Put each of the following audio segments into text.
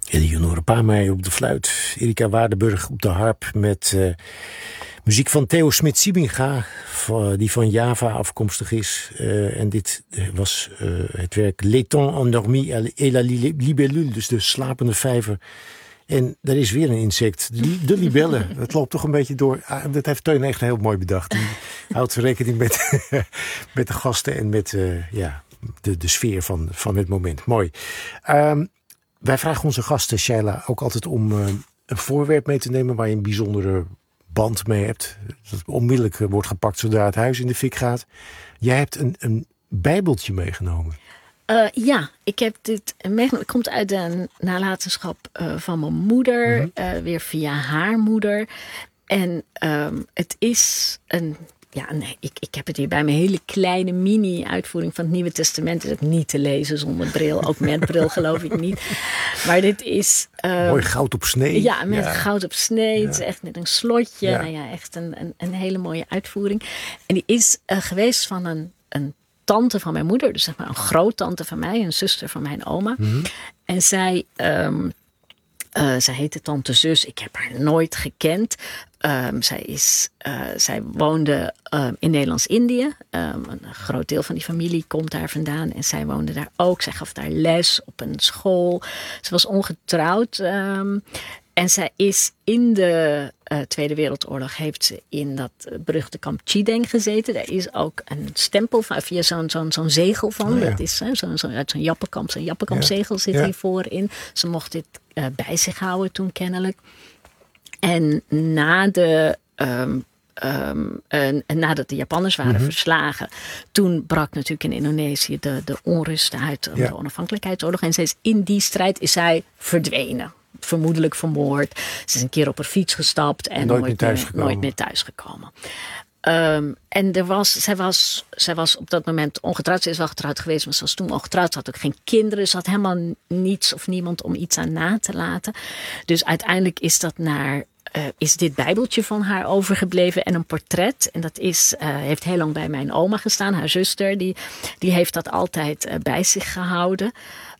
Eleonore Paameijer op de fluit. Erika Waardenburg op de harp met muziek van Theo Smit-Siebinga, die van Java afkomstig is. En dit was het werk L'étang endormi et la libellule, dus de slapende vijver. En er is weer een insect, de libelle. Dat loopt toch een beetje door. Dat heeft Teun echt heel mooi bedacht. Die houdt rekening met de gasten en met de sfeer van het moment. Mooi. Wij vragen onze gasten, Shaila, ook altijd om een voorwerp mee te nemen waar je een bijzondere band mee hebt. Dat onmiddellijk wordt gepakt zodra het huis in de fik gaat. Jij hebt een bijbeltje meegenomen. Ja, ik heb dit meegenomen. Het komt uit de nalatenschap van mijn moeder. Mm-hmm. Weer via haar moeder. En het is een... Ja, nee, ik heb het hier bij mijn hele kleine mini-uitvoering van het Nieuwe Testament. Is het niet te lezen zonder bril. Ook met bril geloof ik niet. Maar dit is... mooi goud op snee. Ja, met goud op snee. Ja. Het is echt met een slotje. Ja. Nou ja, echt een hele mooie uitvoering. En die is geweest van een tante van mijn moeder. Dus zeg maar een groottante van mij. Een zuster van mijn oma. Mm-hmm. En zij heette Tante Zus. Ik heb haar nooit gekend. Zij woonde in Nederlands-Indië. Een groot deel van die familie komt daar vandaan. En zij woonde daar ook. Zij gaf daar les op een school. Ze was ongetrouwd. En zij is in de Tweede Wereldoorlog... heeft ze in dat beruchte kamp Chideng gezeten. Daar is ook een stempel van, via zo'n zegel van. Oh, ja. Dat is uit zo'n Jappenkamp. Zo'n Jappenkampzegel zit hiervoor in. Ze mocht dit bij zich houden toen kennelijk. En nadat de Japanners waren verslagen... toen brak natuurlijk in Indonesië de onrust uit. De onafhankelijkheidsoorlog. En in die strijd is zij verdwenen. Vermoedelijk vermoord. Ze is een keer op haar fiets gestapt en nooit meer thuisgekomen. En zij was op dat moment ongetrouwd. Ze is wel getrouwd geweest, maar ze was toen ongetrouwd. Ze had ook geen kinderen. Ze had helemaal niets of niemand om iets aan na te laten. Dus uiteindelijk is dit bijbeltje van haar overgebleven en een portret. En dat heeft heel lang bij mijn oma gestaan, haar zuster. Die heeft dat altijd bij zich gehouden.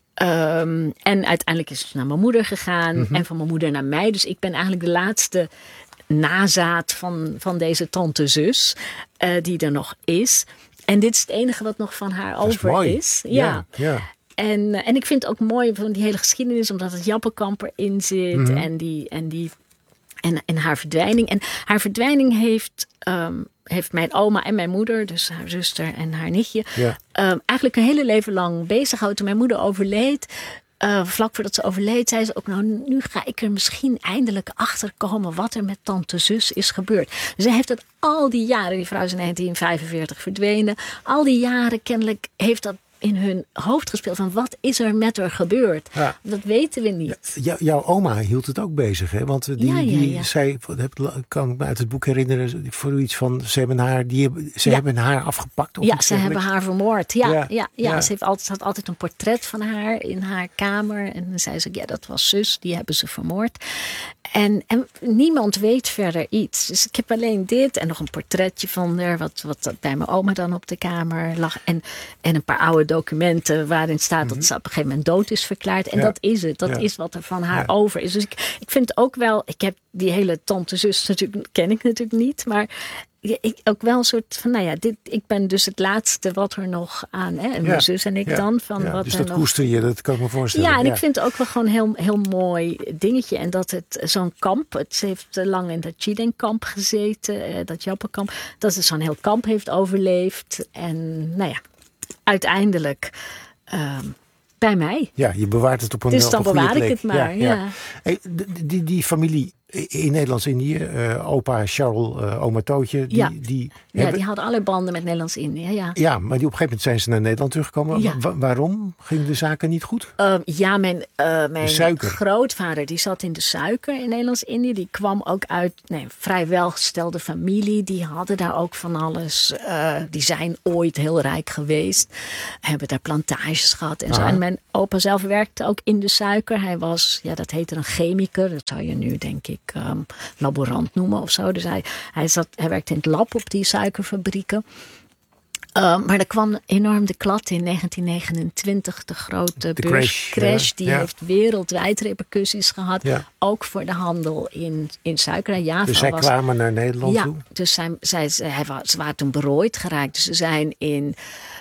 En uiteindelijk is het naar mijn moeder gegaan. Mm-hmm. En van mijn moeder naar mij. Dus ik ben eigenlijk de laatste nazaat van deze tante zus. Die er nog is. En dit is het enige wat nog van haar over is. Ja. En ik vind het ook mooi van die hele geschiedenis. Omdat het Jappenkamp erin zit. Mm-hmm. En haar verdwijning. En haar verdwijning heeft mijn oma en mijn moeder, dus haar zuster en haar nichtje, eigenlijk een hele leven lang bezig gehouden. Toen mijn moeder overleed, vlak voordat ze overleed, zei ze ook, nou, nu ga ik er misschien eindelijk achter komen wat er met tante Zus is gebeurd. Dus zij heeft het al die jaren, die vrouw is in 1945 verdwenen, al die jaren kennelijk heeft dat in hun hoofd gespeeld van wat is er met haar gebeurd. Ja. Dat weten we niet. Jouw oma hield het ook bezig, hè? Want zij, kan ik me uit het boek herinneren, voor iets van ze hebben haar afgepakt. Ze hebben haar vermoord. Ze had altijd een portret van haar in haar kamer. En dan zei ze, dat was zus, die hebben ze vermoord. En niemand weet verder iets. Dus ik heb alleen dit en nog een portretje van haar, wat bij mijn oma dan op de kamer lag. En een paar oude documenten waarin staat dat ze op een gegeven moment dood is verklaard. En dat is het. Dat is wat er van haar over is. Dus ik vind ook wel, ik heb die hele tante zus natuurlijk, ken ik natuurlijk niet, maar ook wel een soort van, ik ben dus het laatste wat er nog aan, hè, en mijn zus en ik dan. Dus dat koester je, dat kan ik me voorstellen. Ja, en ik vind het ook wel gewoon een heel, heel mooi dingetje. En dat het zo'n kamp, ze heeft lang in dat Chideng-kamp gezeten, dat Jappenkamp, dat het zo'n heel kamp heeft overleefd. En uiteindelijk bij mij. Ja, je bewaart het op een dus dan bewaar ik het maar. Hey, die familie in Nederlands-Indië, opa Charles, oma Tootje, die hadden alle banden met Nederlands-Indië. Ja, maar die op een gegeven moment zijn ze naar Nederland teruggekomen. Ja. Waarom gingen de zaken niet goed? Mijn grootvader die zat in de suiker in Nederlands-Indië. Die kwam ook uit vrij welgestelde familie. Die hadden daar ook van alles. Die zijn ooit heel rijk geweest. Hebben daar plantages gehad en zo. En mijn opa zelf werkte ook in de suiker. Hij was, dat heette een chemicus. Dat zou je nu denk ik laborant noemen of zo. Dus hij werkte in het lab op die suikerfabrieken. Maar er kwam enorm de klad in 1929, de grote beurscrash. Die heeft wereldwijd repercussies gehad. Ja. Ook voor de handel in suiker. Java dus zij kwamen naar Nederland toe? Dus ze waren toen berooid geraakt. Dus ze zijn in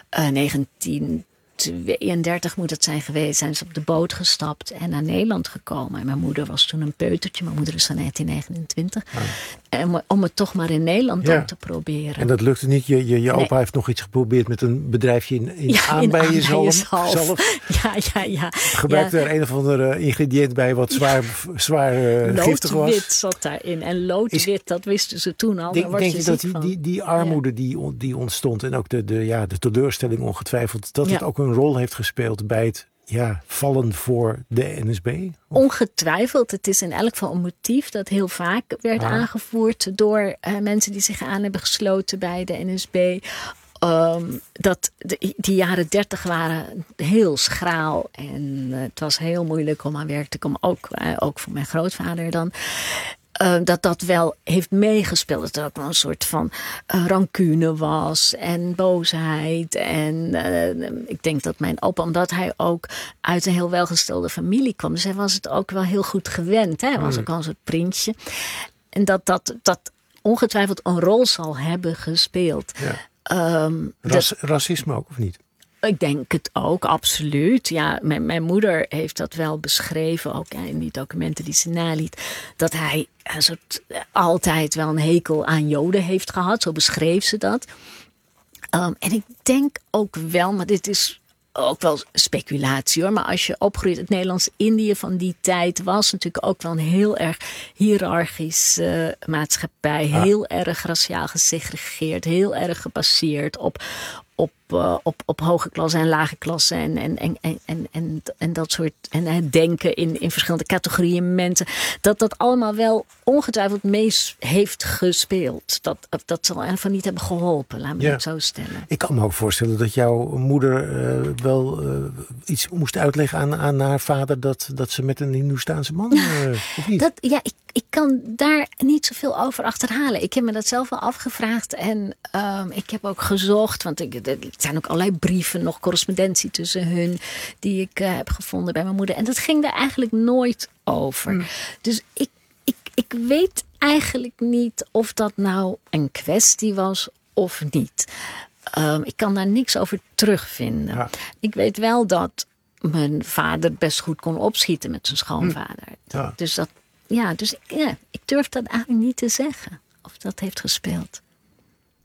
1932 moet het zijn geweest, zijn ze op de boot gestapt en naar Nederland gekomen. En mijn moeder was toen een peutertje. Mijn moeder is van 1929. En om het toch maar in Nederland dan te proberen. En dat lukte niet? Je opa heeft nog iets geprobeerd met een bedrijfje in Aanbijensalm. Ja. Gebruikte er een of ander ingrediënt bij wat zwaar giftig was? Loodwit zat daarin. En loodwit, dat wisten ze toen al. Denk je dat die armoede die ontstond en ook de teleurstelling ongetwijfeld, dat het ook een rol heeft gespeeld bij het vallen voor de NSB? Ongetwijfeld. Het is in elk geval een motief dat heel vaak werd aangevoerd door mensen die zich aan hebben gesloten bij de NSB. Die jaren 30 waren heel schraal en het was heel moeilijk om aan werk te komen. Ook voor mijn grootvader dan. Dat wel heeft meegespeeld. Dat er ook wel een soort van rancune was en boosheid. En ik denk dat mijn opa, omdat hij ook uit een heel welgestelde familie kwam, dus hij was het ook wel heel goed gewend. Hij was ook al een soort prinsje. En dat ongetwijfeld een rol zal hebben gespeeld. Ja. Racisme ook, of niet? Ik denk het ook, absoluut. Ja, mijn moeder heeft dat wel beschreven, ook in die documenten die ze naliet, dat hij altijd wel een hekel aan Joden heeft gehad. Zo beschreef ze dat. En ik denk ook wel, maar dit is ook wel speculatie hoor, maar als je opgroeit, het Nederlands-Indië van die tijd was natuurlijk ook wel een heel erg hiërarchische maatschappij. Heel erg raciaal gesegregeerd, heel erg gebaseerd op hoge klasse en lage klasse en dat soort en denken in verschillende categorieën mensen. Dat allemaal wel ongetwijfeld mee heeft gespeeld. Dat zal ervan niet hebben geholpen, laat me het zo stellen. Ik kan me ook voorstellen dat jouw moeder wel iets moest uitleggen aan haar vader dat ze met een Hindoestaanse man of niet? Ik kan daar niet zoveel over achterhalen. Ik heb me dat zelf wel afgevraagd en ik heb ook gezocht, want er zijn ook allerlei brieven, nog correspondentie tussen hun die ik heb gevonden bij mijn moeder. En dat ging daar eigenlijk nooit over. Dus ik weet eigenlijk niet of dat nou een kwestie was of niet. Ik kan daar niks over terugvinden. Ja. Ik weet wel dat mijn vader best goed kon opschieten met zijn schoonvader. Ja. Dus ik durf dat eigenlijk niet te zeggen of dat heeft gespeeld.